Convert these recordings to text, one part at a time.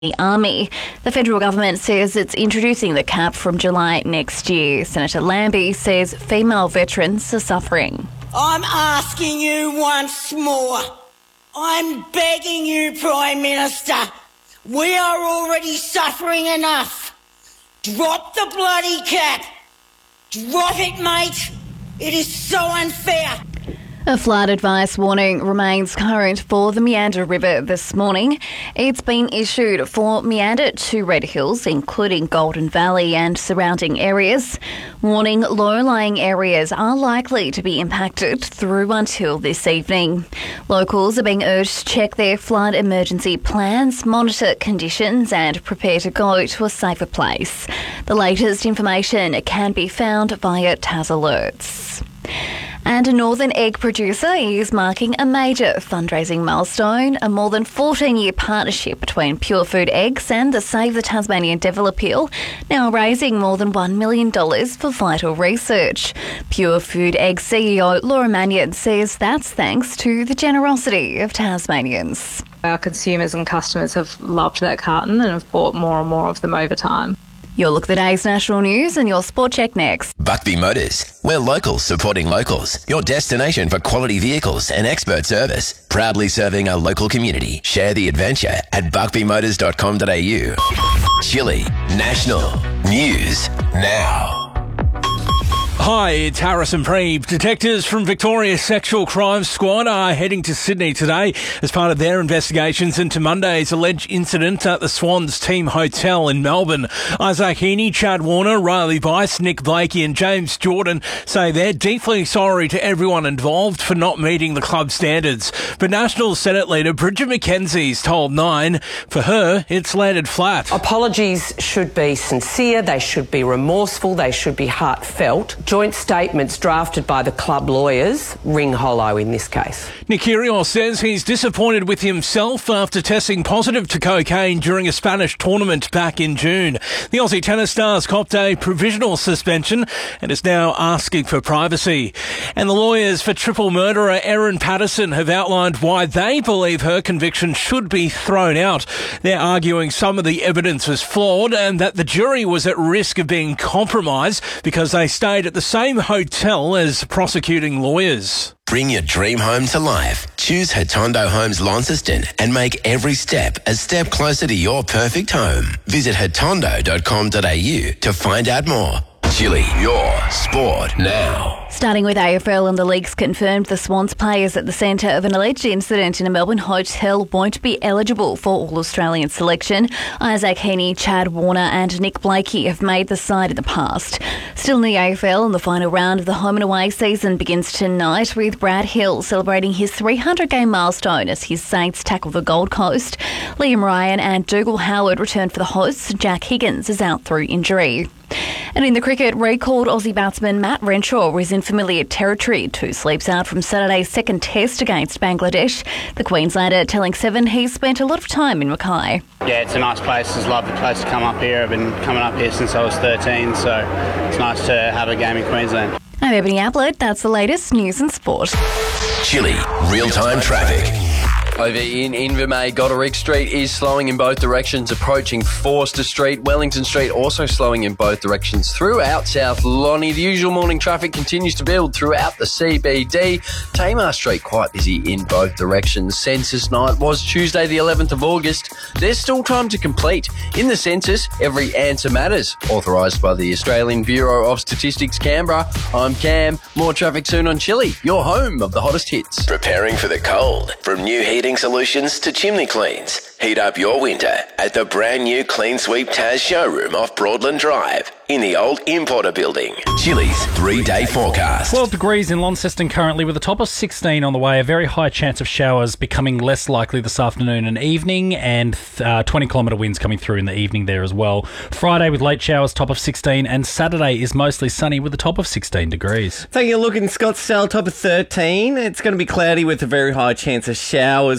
the Army. The federal government says it's introducing the cap from July next year. Senator Lambie says female veterans are suffering. I'm asking you once more. I'm begging you, Prime Minister. We are already suffering enough. Drop the bloody cap. Drop it, mate. It is so unfair. A flood advice warning remains current for the Meander River this morning. It's been issued for Meander to Red Hills, including Golden Valley and surrounding areas. Warning low-lying areas are likely to be impacted through until this evening. Locals are being urged to check their flood emergency plans, monitor conditions and prepare to go to a safer place. The latest information can be found via Tas Alerts. And a northern egg producer is marking a major fundraising milestone, a more than 14-year partnership between Pure Food Eggs and the Save the Tasmanian Devil Appeal, now raising more than $1 million for vital research. Pure Food Eggs CEO Laura Mannion says that's thanks to the generosity of Tasmanians. Our consumers and customers have loved that carton and have bought more and more of them over time. You'll look at the day's national news and your sport check next. Buckby Motors. We're locals supporting locals. Your destination for quality vehicles and expert service. Proudly serving a local community. Share the adventure at buckbyMotors.com.au. Chile National News Now. Hi, it's Harrison Preeb. Detectives from Victoria's Sexual Crimes Squad are heading to Sydney today as part of their investigations into Monday's alleged incident at the Swans Team Hotel in Melbourne. Isaac Heaney, Chad Warner, Riley Bice, Nick Blakey and James Jordan say they're deeply sorry to everyone involved for not meeting the club standards. But National Senate leader Bridget McKenzie's told Nine, for her, it's landed flat. Apologies should be sincere, they should be remorseful, they should be heartfelt. Joint statements drafted by the club lawyers ring hollow in this case. Nick Kyrgios says he's disappointed with himself after testing positive to cocaine during a Spanish tournament back in June. The Aussie tennis star's copped a provisional suspension and is now asking for privacy. And the lawyers for triple murderer Erin Patterson have outlined why they believe her conviction should be thrown out. They're arguing some of the evidence was flawed and that the jury was at risk of being compromised because they stayed at the same hotel as prosecuting lawyers. Bring your dream home to life. Choose Hatondo Homes Launceston and make every step a step closer to your perfect home. Visit hatondo.com.au to find out more. Chile, your sport now. Starting with AFL, and the league's confirmed the Swans players at the centre of an alleged incident in a Melbourne hotel won't be eligible for All-Australian selection. Isaac Heaney, Chad Warner and Nick Blakey have made the side in the past. Still in the AFL, and the final round of the home and away season begins tonight with Brad Hill celebrating his 300-game milestone as his Saints tackle the Gold Coast. Liam Ryan and Dougal Howard return for the hosts. Jack Higgins is out through injury. And in the cricket, recalled Aussie batsman Matt Renshaw is in familiar territory. 2 sleeps out from Saturday's second test against Bangladesh. The Queenslander telling Seven he's spent a lot of time in Mackay. Yeah, it's a nice place. It's a lovely place to come up here. I've been coming up here since I was 13, so it's nice to have a game in Queensland. I'm Ebony Ablett. That's the latest news and sport. Chile, real-time traffic. Over in Invermay, Goderich Street is slowing in both directions, approaching Forster Street. Wellington Street also slowing in both directions throughout South Lonnie. The usual morning traffic continues to build throughout the CBD. Tamar Street quite busy in both directions. Census night was Tuesday the 11th of August. There's still time to complete. In the census, every answer matters. Authorised by the Australian Bureau of Statistics, Canberra. I'm Cam. More traffic soon on Chile, your home of the hottest hits. Preparing for the cold. From new heating solutions to chimney cleans. Heat up your winter at the brand new Clean Sweep Taz showroom off Broadland Drive in the old Importer building. Chile's 3-day forecast. 12 degrees in Launceston currently with a top of 16 on the way. A very high chance of showers becoming less likely this afternoon and evening, and 20-kilometre winds coming through in the evening there as well. Friday with late showers, top of 16, and Saturday is mostly sunny with a top of 16 degrees. Taking a look in Scottsdale, top of 13. It's going to be cloudy with a very high chance of showers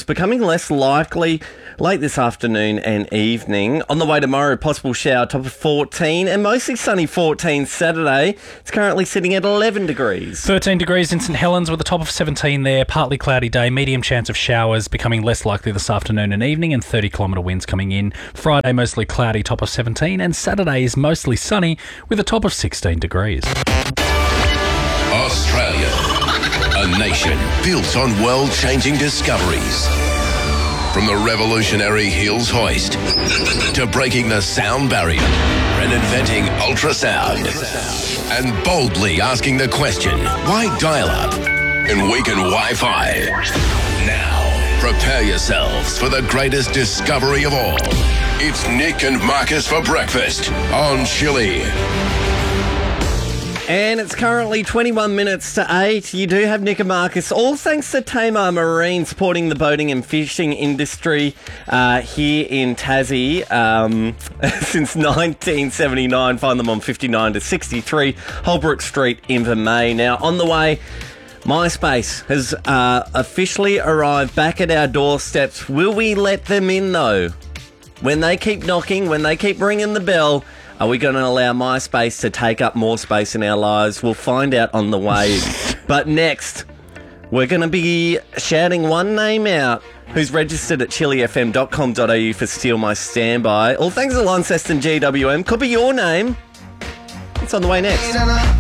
showers becoming less likely late this afternoon and evening. On the way tomorrow, possible shower, top of 14, and mostly sunny 14 Saturday. It's currently sitting at 11 degrees. 13 degrees in St Helens with a top of 17 there. Partly cloudy day, medium chance of showers becoming less likely this afternoon and evening, and 30-kilometre winds coming in. Friday, mostly cloudy, top of 17, and Saturday is mostly sunny with a top of 16 degrees. Australia, a nation built on world-changing discoveries. From the revolutionary Hills hoist to breaking the sound barrier and inventing ultrasound and boldly asking the question, why dial-up and weaken Wi-Fi? Now, prepare yourselves for the greatest discovery of all. It's Nick and Marcus for breakfast on Chili. And it's currently 21 minutes to 8. You do have Nick and Marcus, all thanks to Tamar Marine, supporting the boating and fishing industry here in Tassie since 1979. Find them on 59 to 63 Holbrook Street, Invermay. Now, on the way, MySpace has officially arrived back at our doorsteps. Will we let them in, though? When they keep knocking, when they keep ringing the bell, are we going to allow MySpace to take up more space in our lives? We'll find out on the way. But next, we're going to be shouting one name out who's registered at chilifm.com.au for Steal My Standby. All thanks to Launceston GWM. Could be your name. It's on the way next.